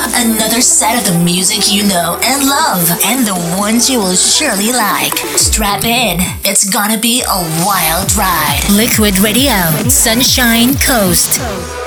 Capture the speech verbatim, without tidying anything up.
Another set of the music you know and love, and the ones you will surely like. Strap in. It's gonna be a wild ride. Liquid Radio, Sunshine Coast.